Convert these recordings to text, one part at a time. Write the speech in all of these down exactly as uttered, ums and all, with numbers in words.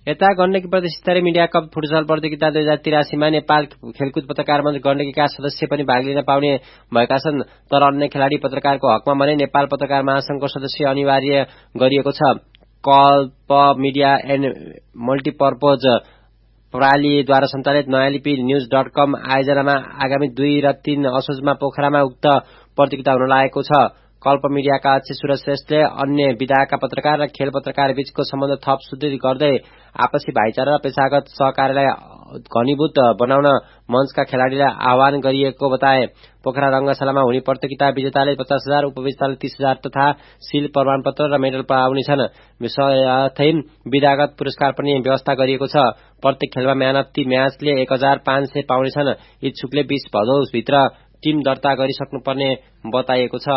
यता गण्डकी प्रदेश स्तरीय मिडिया कप फुटबल प्रतियोगिता दुई हजार तिरासीमा नेपाल खेलकुद पत्रकार मञ्च गण्डकीका सदस्य पनि भाग लिन पाउने भएका छन्। तर अन्य खेलाडी पत्रकारको हकमा भने नेपाल पत्रकार महासंघको सदस्य अनिवार्य गरिएको छ। कल्प मिडिया एन्ड मल्टिपर्पज प्रणालीद्वारा सञ्चालित नयाँ लिपि न्यूज डट कम आयोजनामा आगामी दुई र तीन असोजमा पोखरामा उक्त प्रतियोगिता हुन लागेको छ। कल्प मिडियाका अध्यक्ष सुरज श्रेष्ठले अन्य विधाका पत्रकार र खेल पत्रकार बीचको सम्बन्ध थप सुदृढ गर्दै आपसी भाइचारा र पेशागत सहकार्यलाई घनीभूत बनाउन मञ्चका खेलाडीलाई आह्वान गरिएको बताए। पोखरा रंगशालामा हुने प्रतियोगिता विजेताले पचास हजार, उपविजेताले तीस हजार तथा सील प्रमाणपत्र र मेडल पाउनेछन्। विषयथै विधागत पुरस्कार पनि व्यवस्था गरिएको छ। प्रत्येक खेलमा म्यान अफ दि म्याचले एक हजार पाँच सय पाउनेछन्। इच्छुकले बीस भदौभित्र टिम दर्ता गरिसक्नुपर्ने बताइएको छ।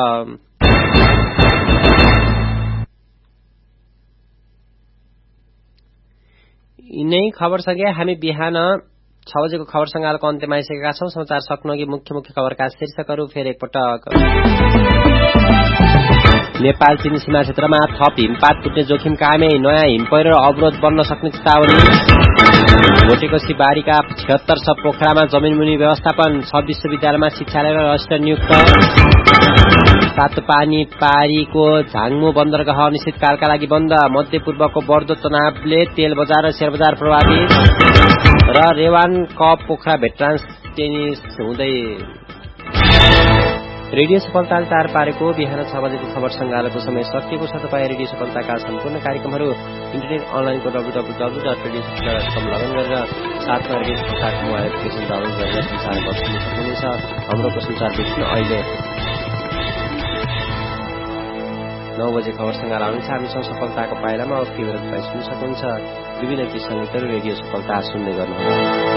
यिनै खबरसँगै हामी बिहान छ बजेको खबर संगालको अन्त्यमा आइसकेका छौं। समाचार सक्नुअघि मुख्य मुख्य खबरका शीर्षकहरू फेरि एकपटक। नेपाल चीन सीमा क्षेत्रमा थप हिमपात फुट्ने जोखिम कायमै, नयाँ हिम पहिरो अवरोध बन्न सक्ने चेतावनी। भोटेकोशी बारीका छिहत्तर सब पोखरामा जमिनमुनि व्यवस्थापन, छ विश्वविद्यालयमा शिक्षालय र रजिस्टर नियुक्त। तातोपानी पारीको झाङमो बन्दरगाह अनिश्चितकालका लागि बन्द। मध्यपूर्वको बढ्दो तनावले तेल बजार र शेयर बजार प्रभावित। र रेवान कप पोखरा भेटरान्स टेनिस हुँदै। रेडियो सफलताले तार पारेको बिहान छ बजेको खबर संगालको समय सकिएको छ। तपाईँ रेडियो सफलताका सम्पूर्ण कार्यक्रमहरू इन्टरनेट अनलाइनको W W W dot radio सफलता डट कम लगइन गरेर साथमा रेडियो सफलताको मोबाइल एप्लिकेसन डाउनलोड गरेर संसारमा बस्न सक्नुहुनेछ। हाम्रो प्रसंसार देख्न अहिले नौ बजे खबर संगाल आउनेछ। हामीसँग सफलताको पाइलामा अरू के तपाईँ सुन्न सक्नुहुन्छ। विभिन्न गीत संगीतहरू रेडियो सफलता सुन्दै गर्नुहोला।